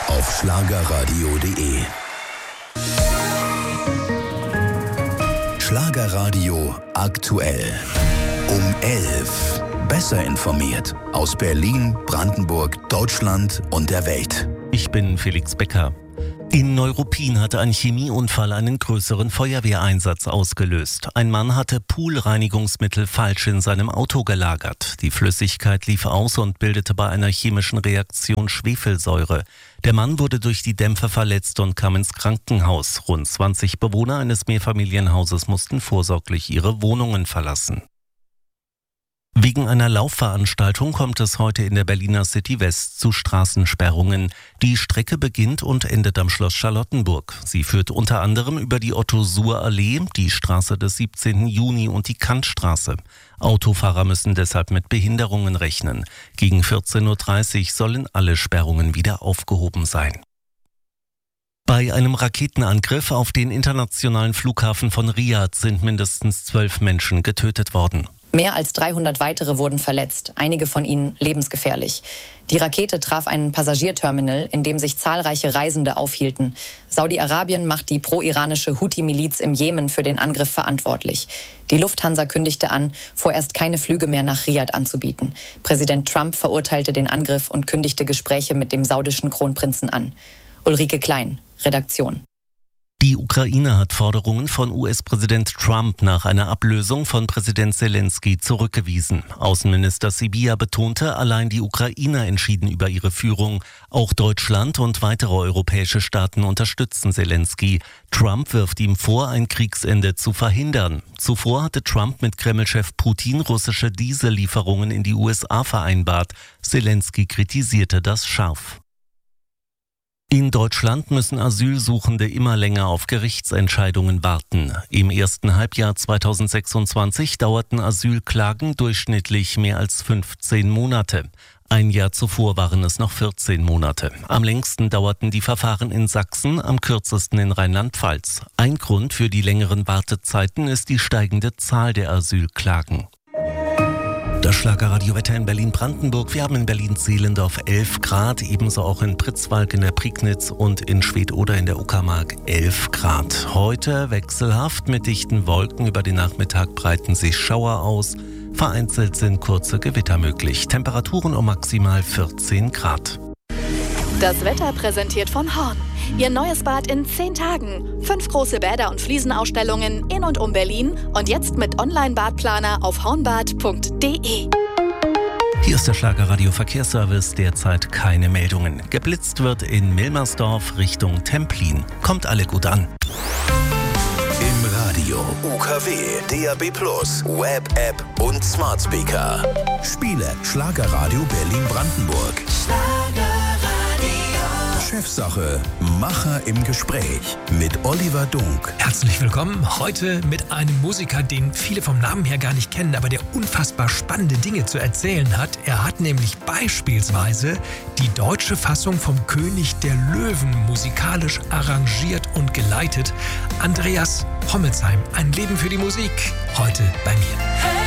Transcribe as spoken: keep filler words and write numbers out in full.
auf schlagerradio punkt de. Schlagerradio aktuell. Um elf. Besser informiert. Aus Berlin, Brandenburg, Deutschland und der Welt. Ich bin Felix Becker. In Neuruppin hatte ein Chemieunfall einen größeren Feuerwehreinsatz ausgelöst. Ein Mann hatte Poolreinigungsmittel falsch in seinem Auto gelagert. Die Flüssigkeit lief aus und bildete bei einer chemischen Reaktion Schwefelsäure. Der Mann wurde durch die Dämpfe verletzt und kam ins Krankenhaus. Rund zwanzig Bewohner eines Mehrfamilienhauses mussten vorsorglich ihre Wohnungen verlassen. Wegen einer Laufveranstaltung kommt es heute in der Berliner City West zu Straßensperrungen. Die Strecke beginnt und endet am Schloss Charlottenburg. Sie führt unter anderem über die Otto-Suhr-Allee, die Straße des siebzehnten Juni und die Kantstraße. Autofahrer müssen deshalb mit Behinderungen rechnen. Gegen vierzehn Uhr dreißig sollen alle Sperrungen wieder aufgehoben sein. Bei einem Raketenangriff auf den internationalen Flughafen von Riad sind mindestens zwölf Menschen getötet worden. Mehr als dreihundert weitere wurden verletzt, einige von ihnen lebensgefährlich. Die Rakete traf ein Passagierterminal, in dem sich zahlreiche Reisende aufhielten. Saudi-Arabien macht die pro-iranische Houthi-Miliz im Jemen für den Angriff verantwortlich. Die Lufthansa kündigte an, vorerst keine Flüge mehr nach Riad anzubieten. Präsident Trump verurteilte den Angriff und kündigte Gespräche mit dem saudischen Kronprinzen an. Ulrike Klein, Redaktion. Die Ukraine hat Forderungen von U S-Präsident Trump nach einer Ablösung von Präsident Zelensky zurückgewiesen. Außenminister Sybiha betonte, allein die Ukrainer entschieden über ihre Führung. Auch Deutschland und weitere europäische Staaten unterstützen Zelensky. Trump wirft ihm vor, ein Kriegsende zu verhindern. Zuvor hatte Trump mit Kreml-Chef Putin russische Diesellieferungen in die U S A vereinbart. Zelensky kritisierte das scharf. In Deutschland müssen Asylsuchende immer länger auf Gerichtsentscheidungen warten. Im ersten Halbjahr zweitausendsechsundzwanzig dauerten Asylklagen durchschnittlich mehr als fünfzehn Monate. Ein Jahr zuvor waren es noch vierzehn Monate. Am längsten dauerten die Verfahren in Sachsen, am kürzesten in Rheinland-Pfalz. Ein Grund für die längeren Wartezeiten ist die steigende Zahl der Asylklagen. Das Schlagerradiowetter in Berlin-Brandenburg. Wir haben in Berlin-Zehlendorf elf Grad, ebenso auch in Pritzwalk, in der Prignitz und in Schwedt-Oder in der Uckermark elf Grad. Heute wechselhaft mit dichten Wolken. Über den Nachmittag breiten sich Schauer aus. Vereinzelt sind kurze Gewitter möglich. Temperaturen um maximal vierzehn Grad. Das Wetter präsentiert von Horn. Ihr neues Bad in zehn Tagen. Fünf große Bäder und Fliesenausstellungen in und um Berlin. Und jetzt mit Online-Badplaner auf hornbad punkt de. Hier ist der Schlagerradio Verkehrsservice. Derzeit keine Meldungen. Geblitzt wird in Milmersdorf Richtung Templin. Kommt alle gut an. Im Radio, U K W, D A B plus, Web-App und Smart Speaker. Spiele Schlagerradio Berlin-Brandenburg. Chefsache, Macher im Gespräch mit Oliver Dunk. Herzlich willkommen. Heute mit einem Musiker, den viele vom Namen her gar nicht kennen, aber der unfassbar spannende Dinge zu erzählen hat. Er hat nämlich beispielsweise die deutsche Fassung vom König der Löwen musikalisch arrangiert und geleitet. Andreas Pommelsheim, ein Leben für die Musik, heute bei mir.